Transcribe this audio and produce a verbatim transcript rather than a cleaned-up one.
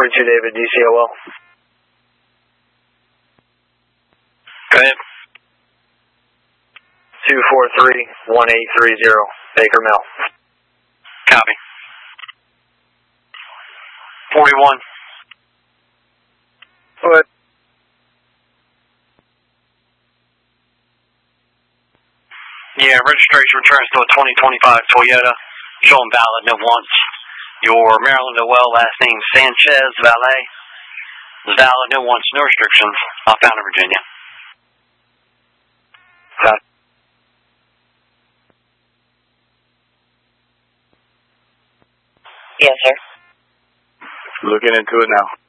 forty-two David, D C O L. Go ahead. two four three, one eight three zero, Baker Mill. Copy. forty-one. Go ahead. Yeah, registration returns to a twenty twenty-five Toyota. Showing valid, no wants. Your Maryland O L, last name Sanchez, valet. Is valid, no wants, no restrictions. Outbound to Virginia. Got Yes, sir. Looking into it now.